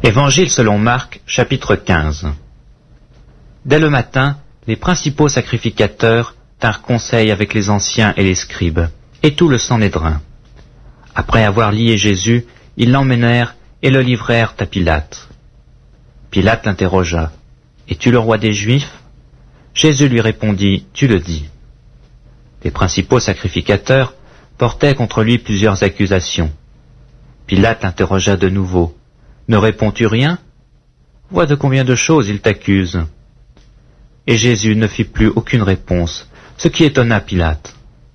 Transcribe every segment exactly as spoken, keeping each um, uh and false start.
Évangile selon Marc, chapitre quinze. Dès le matin, les principaux sacrificateurs tinrent conseil avec les anciens et les scribes, et tout le Sanhédrin. Après avoir lié Jésus, ils l'emmenèrent et le livrèrent à Pilate. Pilate l'interrogea. « Es-tu le roi des Juifs ?» Jésus lui répondit, « Tu le dis. » Les principaux sacrificateurs portaient contre lui plusieurs accusations. Pilate l'interrogea de nouveau. « Ne réponds-tu rien ? Vois de combien de choses il t'accuse. » Et Jésus ne fit plus aucune réponse, ce qui étonna Pilate.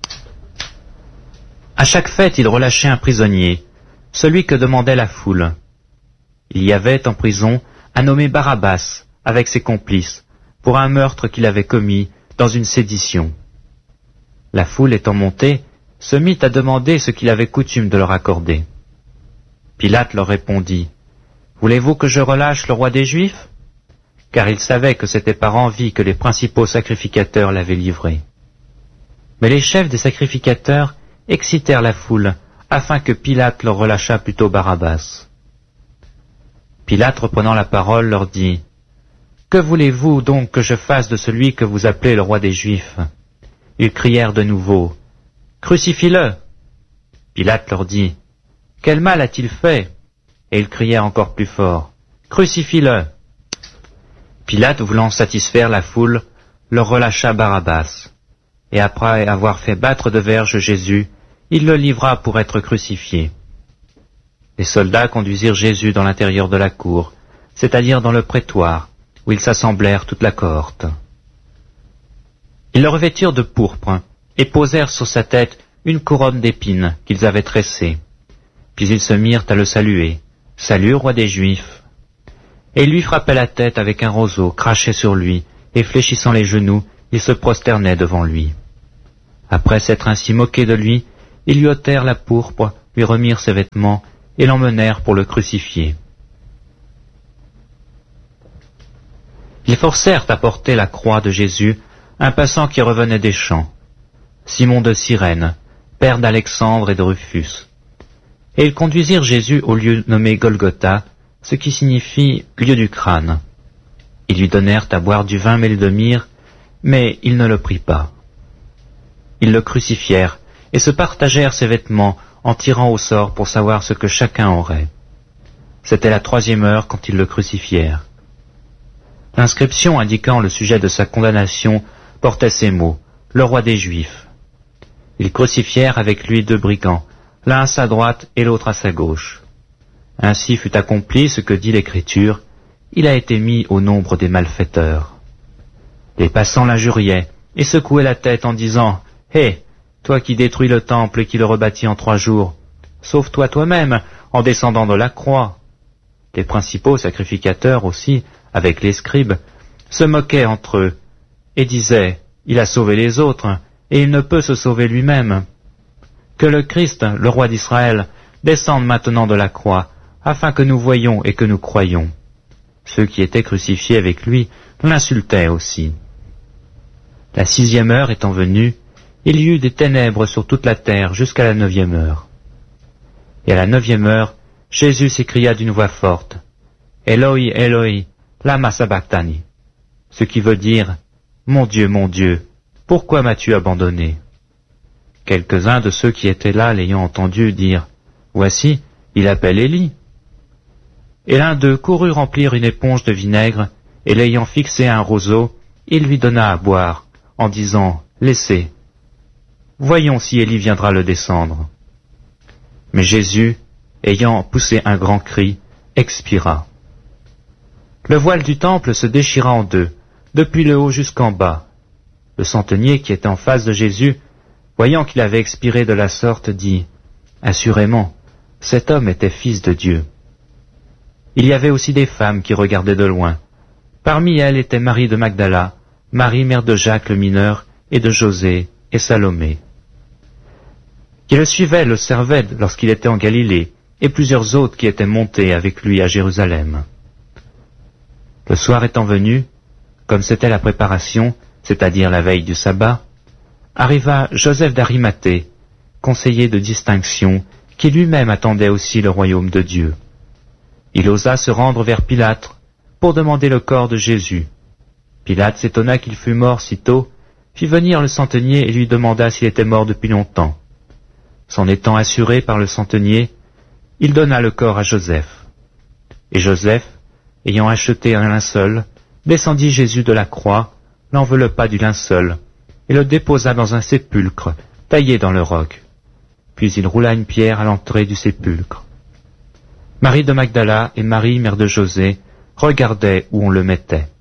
À chaque fête, il relâchait un prisonnier, celui que demandait la foule. Il y avait en prison un nommé Barabbas, avec ses complices, pour un meurtre qu'il avait commis dans une sédition. La foule étant montée, se mit à demander ce qu'il avait coutume de leur accorder. Pilate leur répondit, « Voulez-vous que je relâche le roi des Juifs ?» Car il savait que c'était par envie que les principaux sacrificateurs l'avaient livré. Mais les chefs des sacrificateurs excitèrent la foule, afin que Pilate leur relâchât plutôt Barabbas. Pilate, reprenant la parole, leur dit, « Que voulez-vous donc que je fasse de celui que vous appelez le roi des Juifs ?» Ils crièrent de nouveau, « Crucifie-le » Pilate leur dit, « Quel mal a-t-il fait ?» Et ils crièrent encore plus fort, « Crucifie-le » Pilate, voulant satisfaire la foule, leur relâcha Barabbas. Et après avoir fait battre de verges Jésus, il le livra pour être crucifié. Les soldats conduisirent Jésus dans l'intérieur de la cour, c'est-à-dire dans le prétoire, où ils s'assemblèrent toute la cohorte. Ils le revêtirent de pourpre, et posèrent sur sa tête une couronne d'épines qu'ils avaient tressée. Puis ils se mirent à le saluer. « Salut, roi des Juifs !» Et ils lui frappaient la tête avec un roseau, crachaient sur lui, et fléchissant les genoux, ils se prosternaient devant lui. Après s'être ainsi moqués de lui, ils lui ôtèrent la pourpre, lui remirent ses vêtements, et l'emmenèrent pour le crucifier. Ils forcèrent à porter la croix de Jésus un passant qui revenait des champs, Simon de Cyrène, père d'Alexandre et de Rufus. Et ils conduisirent Jésus au lieu nommé Golgotha, ce qui signifie lieu du crâne. Ils lui donnèrent à boire du vin mêlé de myrrhe, mais il ne le prit pas. Ils le crucifièrent et se partagèrent ses vêtements en tirant au sort pour savoir ce que chacun aurait. C'était la troisième heure quand ils le crucifièrent. L'inscription indiquant le sujet de sa condamnation portait ces mots, « Le roi des Juifs ». Ils crucifièrent avec lui deux brigands, l'un à sa droite et l'autre à sa gauche. Ainsi fut accompli ce que dit l'Écriture, il a été mis au nombre des malfaiteurs. Les passants l'injuriaient et secouaient la tête en disant, « Hé, toi qui détruis le temple et qui le rebâtis en trois jours, sauve-toi toi-même en descendant de la croix. » Les principaux sacrificateurs aussi, avec les scribes, se moquaient entre eux et disaient, « Il a sauvé les autres et il ne peut se sauver lui-même. » Que le Christ, le roi d'Israël, descende maintenant de la croix, afin que nous voyions et que nous croyions. Ceux qui étaient crucifiés avec lui l'insultaient aussi. La sixième heure étant venue, il y eut des ténèbres sur toute la terre jusqu'à la neuvième heure. Et à la neuvième heure, Jésus s'écria d'une voix forte, « Eloi, Eloi, lama sabachthani » ce qui veut dire, « Mon Dieu, mon Dieu, pourquoi m'as-tu abandonné ?» Quelques-uns de ceux qui étaient là l'ayant entendu dire, « Voici, il appelle Élie. » Et l'un d'eux courut remplir une éponge de vinaigre, et l'ayant fixé à un roseau, il lui donna à boire, en disant, « Laissez. Voyons si Élie viendra le descendre. » Mais Jésus, ayant poussé un grand cri, expira. Le voile du temple se déchira en deux, depuis le haut jusqu'en bas. Le centenier qui était en face de Jésus, voyant qu'il avait expiré de la sorte, dit, « Assurément, cet homme était fils de Dieu. » Il y avait aussi des femmes qui regardaient de loin. Parmi elles était Marie de Magdala, Marie mère de Jacques le mineur, et de José, et Salomé. Qui le suivaient le servaient lorsqu'il était en Galilée, et plusieurs autres qui étaient montés avec lui à Jérusalem. Le soir étant venu, comme c'était la préparation, c'est-à-dire la veille du sabbat, arriva Joseph d'Arimathée, conseiller de distinction, qui lui-même attendait aussi le royaume de Dieu. Il osa se rendre vers Pilate pour demander le corps de Jésus. Pilate s'étonna qu'il fût mort si tôt, fit venir le centenier et lui demanda s'il était mort depuis longtemps. S'en étant assuré par le centenier, il donna le corps à Joseph. Et Joseph, ayant acheté un linceul, descendit Jésus de la croix, l'enveloppa du linceul, et le déposa dans un sépulcre, taillé dans le roc. Puis il roula une pierre à l'entrée du sépulcre. Marie de Magdala et Marie, mère de José, regardaient où on le mettait.